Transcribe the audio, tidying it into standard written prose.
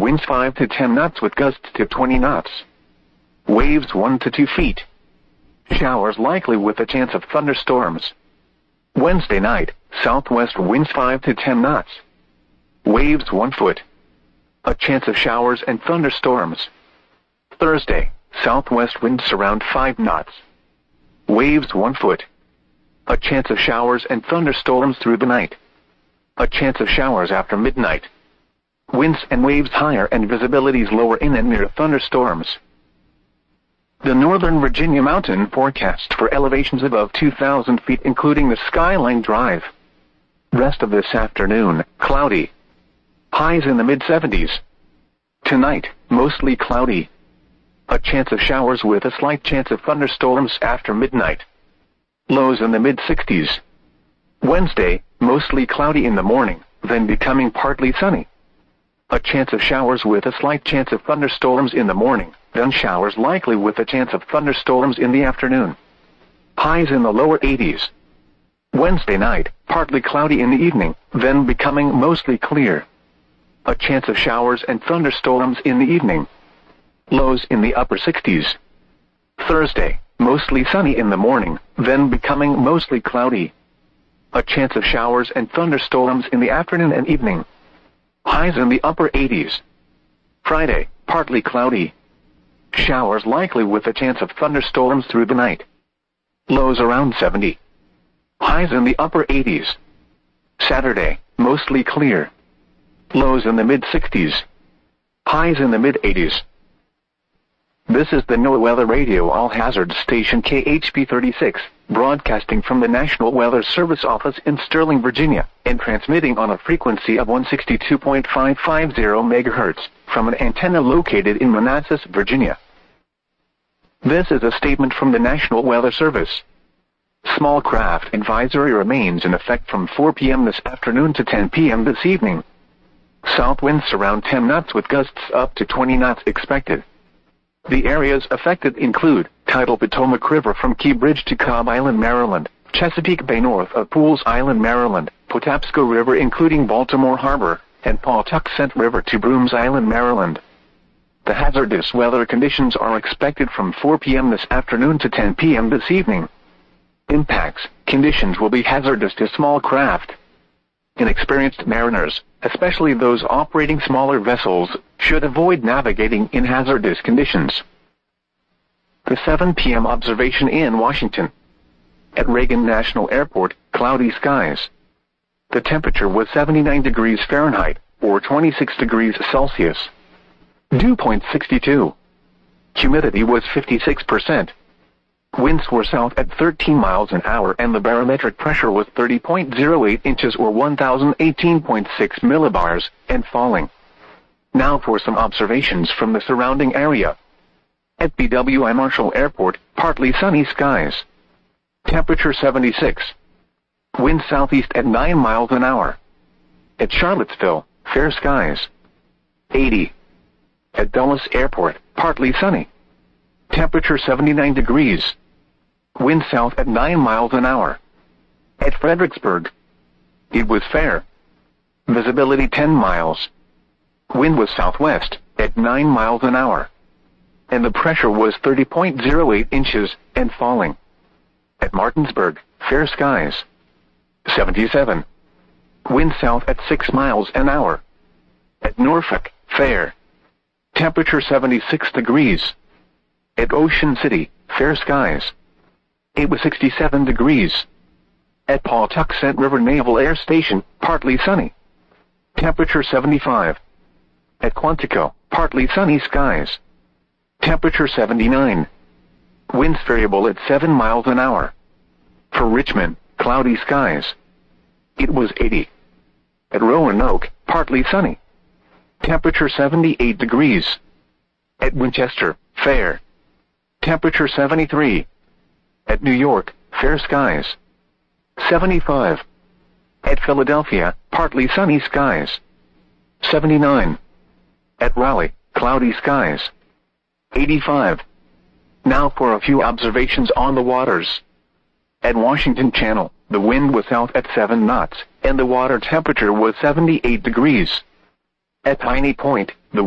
winds 5 to 10 knots with gusts to 20 knots. Waves 1 to 2 feet. Showers likely with a chance of thunderstorms. Wednesday night, southwest winds 5 to 10 knots. Waves 1 foot. A chance of showers and thunderstorms. Thursday, southwest winds around 5 knots. Waves 1 foot. A chance of showers and thunderstorms through the night. A chance of showers after midnight. Winds and waves higher and visibilities lower in and near thunderstorms. The Northern Virginia mountain forecast for elevations above 2,000 feet including the Skyline Drive. Rest of this afternoon, cloudy. Highs in the mid-70s. Tonight, mostly cloudy. A chance of showers with a slight chance of thunderstorms after midnight. Lows in the mid-60s. Wednesday, mostly cloudy in the morning, then becoming partly sunny. A chance of showers with a slight chance of thunderstorms in the morning, then showers likely with a chance of thunderstorms in the afternoon. Highs in the lower 80s. Wednesday night, partly cloudy in the evening, then becoming mostly clear. A chance of showers and thunderstorms in the evening. Lows in the upper 60s. Thursday, mostly sunny in the morning, then becoming mostly cloudy. A chance of showers and thunderstorms in the afternoon and evening. Highs in the upper 80s. Friday, partly cloudy. Showers likely with a chance of thunderstorms through the night. Lows around 70. Highs in the upper 80s. Saturday, mostly clear. Lows in the mid-60s. Highs in the mid-80s. This is the NOAA Weather Radio All-Hazard Station KHP 36, broadcasting from the National Weather Service office in Sterling, Virginia, and transmitting on a frequency of 162.550 MHz from an antenna located in Manassas, Virginia. This is a statement from the National Weather Service. Small craft advisory remains in effect from 4 p.m. this afternoon to 10 p.m. this evening. South winds around 10 knots with gusts up to 20 knots expected. The areas affected include tidal Potomac River from Key Bridge to Cobb Island, Maryland, Chesapeake Bay north of Pools Island, Maryland, Patapsco River including Baltimore Harbor, and Pawtuxet River to Brooms Island, Maryland. The hazardous weather conditions are expected from 4 p.m. this afternoon to 10 p.m. this evening. Impacts: conditions will be hazardous to small craft. Inexperienced mariners, especially those operating smaller vessels, should avoid navigating in hazardous conditions. The 7 p.m. observation in Washington. At Reagan National Airport, cloudy skies. The temperature was 79 degrees Fahrenheit, or 26 degrees Celsius. Dew point 62. Humidity was 56%. Winds were south at 13 miles an hour and the barometric pressure was 30.08 inches or 1018.6 millibars, and falling. Now for some observations from the surrounding area. At BWI Marshall Airport, partly sunny skies. Temperature 76. Wind southeast at 9 miles an hour. At Charlottesville, fair skies. 80. At Dulles Airport, partly sunny. Temperature 79 degrees. Wind south at 9 miles an hour. At Fredericksburg, it was fair. Visibility 10 miles. Wind was southwest at 9 miles an hour. And the pressure was 30.08 inches and falling. At Martinsburg, fair skies. 77. Wind south at 6 miles an hour. At Norfolk, fair. Temperature 76 degrees. At Ocean City, fair skies. It was 67 degrees. At Pawtuxet River Naval Air Station, partly sunny. Temperature 75. At Quantico, partly sunny skies. Temperature 79. Winds variable at 7 miles an hour. For Richmond, cloudy skies. It was 80. At Roanoke, partly sunny. Temperature 78 degrees. At Winchester, fair. Temperature 73. At New York, fair skies. 75. At Philadelphia, partly sunny skies. 79. At Raleigh, cloudy skies. 85. Now for a few observations on the waters. At Washington Channel, the wind was south at 7 knots, and the water temperature was 78 degrees. At Piney Point, the